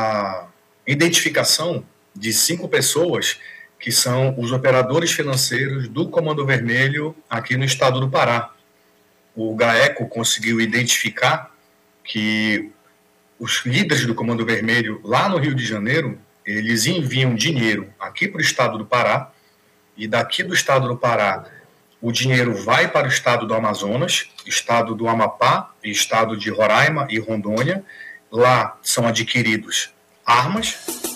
a identificação de 5 pessoas que são os operadores financeiros do Comando Vermelho aqui no estado do Pará. O GAECO conseguiu identificar que os líderes do Comando Vermelho lá no Rio de Janeiro, eles enviam dinheiro aqui para o estado do Pará, e daqui do estado do Pará o dinheiro vai para o estado do Amazonas, estado do Amapá, estado de Roraima e Rondônia. Lá são adquiridos armas,